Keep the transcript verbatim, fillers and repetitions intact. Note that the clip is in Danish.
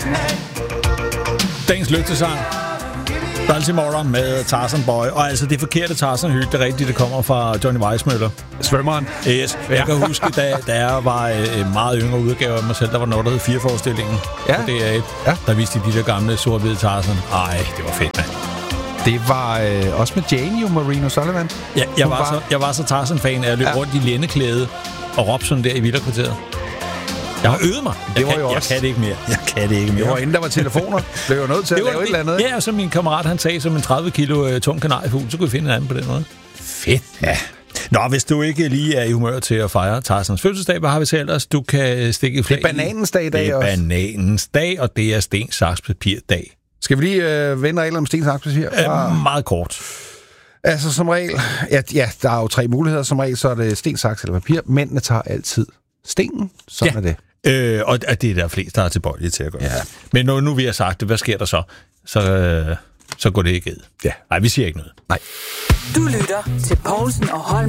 Dagens lygtesang. Baltimore med Tarzan Boy. Og altså det forkerte Tarzan-hyld, det er rigtigt, det kommer fra Johnny Weissmuller. Svømmeren. Yes. Jeg kan huske, da, da jeg var en meget yngre udgave af mig selv, der var noget, der hed fire-forestillingen Ja. på D R et. Ja. Der viste de de der gamle sort-hvide Tarzan. Ej, det var fedt, mand. Det var øh, også med Jane, jo, Marino Sullivan. Ja, jeg, var var- så, jeg var så Tarzan-fan, at jeg løb Ja. rundt i lændeklæde og råbte sådan der i villakvarteret. Jeg har øvet mig. Jeg, Det var kan, jo jeg også- kan det ikke mere. Jeg kan det ikke mere. Det var inden der var telefoner. Blev jo nødt til at Det var lave et det. eller andet. Ja, og så min kammerat, han sagde som en tredive kilo øh, tung kanariefugl, så kunne vi finde en anden på den måde. Fedt. Ja. Nå, hvis du ikke lige er i humør til at fejre Tarzans fødselsdag, hvad har vi så ellers? Du kan stikke et flag. Det er bananens dag i dag Det er også. bananens dag, og det er sten, saks, papir dag. Skal vi lige øh, vende reglerne om sten, saks, papir? Øh, meget kort. Altså som regel, ja, ja, der er jo tre muligheder. Som regel, så er det sten, saks eller papir. Mændene tager altid stenen. Sådan Ja. er det. Øh, og det er der flest, der er tilbøjelige til at gøre. Ja. Men når nu vi har sagt det, hvad sker der så? Så, øh, så går det ikke ed. Ja. Nej, vi siger ikke noget. Nej. Du lytter til Poulsen og Holm.